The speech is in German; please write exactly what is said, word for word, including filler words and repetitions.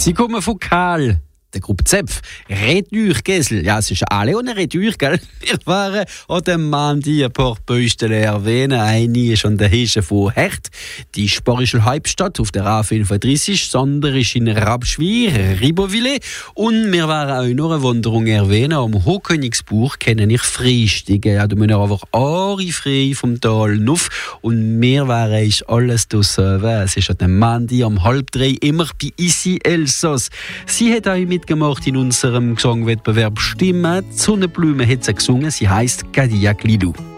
Sie kommen von Karl, der Gruppe Zepf. Redürgessel. Ja, es ist alle ohne Redür, gell? Wir waren an dem Mandi ein paar Büstele erwähnen. Eine ist an der Hische von Hecht, die sparische Halbstadt auf der A fünfunddreißig. Das andere ist in Rabschwir, Ribeauvillé. Und wir waren auch noch eine Wanderung erwähnen. Am Hochkönigsbuch kenne ich Freistige. Ja, da müssen wir einfach alle frei vom Tal nuff. Und wir waren ist alles draussen. Es ist an dem Mandi am halb drei immer bei Isi Elsass. Sie hat auch mitgemacht in unserem Gesangwettbewerb Stimme. Die Sonnenblume hat sie gesungen. Sie heisst Cadillac Lilou.